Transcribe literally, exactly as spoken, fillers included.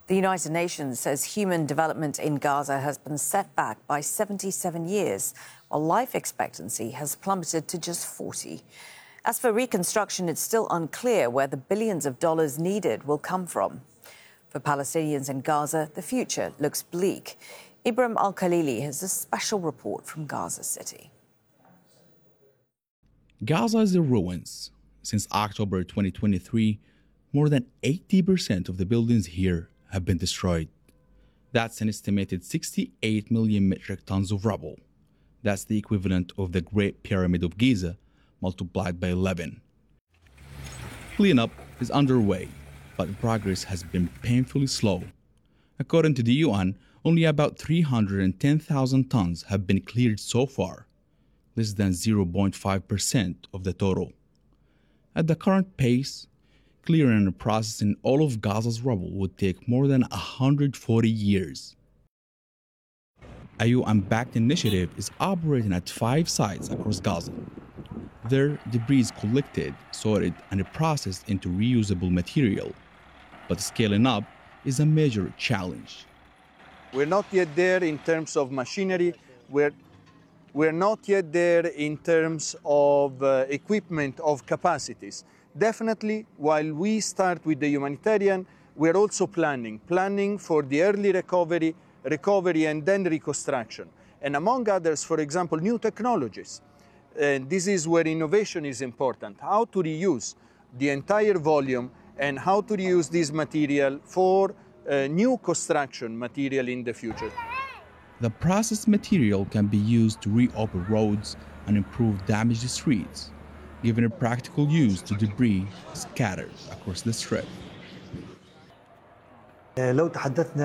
The United Nations says human development in Gaza has been set back by seventy-seven years, while life expectancy has plummeted to just forty. As for reconstruction, it's still unclear where the billions of dollars needed will come from. For Palestinians in Gaza, the future looks bleak. Ibrahim Al-Khalili has a special report from Gaza City. Gaza is in ruins. Since October twenty twenty-three, more than eighty percent of the buildings here have been destroyed. That's an estimated sixty-eight million metric tons of rubble. That's the equivalent of the Great Pyramid of Giza multiplied by eleven. Cleanup is underway, but progress has been painfully slow. According to the U N, only about three hundred ten thousand tons have been cleared so far, less than zero point five percent of the total. At the current pace, clearing and processing all of Gaza's rubble would take more than one hundred forty years. A U N-backed initiative is operating at five sites across Gaza. There, debris is collected, sorted, and processed into reusable material. But scaling up is a major challenge. We're not yet there in terms of machinery. We're, we're not yet there in terms of uh, equipment, of capacities. Definitely, while we start with the humanitarian, we're also planning, planning for the early recovery, recovery and then reconstruction. And among others, for example, new technologies. And this is where innovation is important, how to reuse the entire volume and how to reuse this material for uh, new construction material in the future. The processed material can be used to reopen roads and improve damaged streets, giving a practical use to debris scattered across the strip.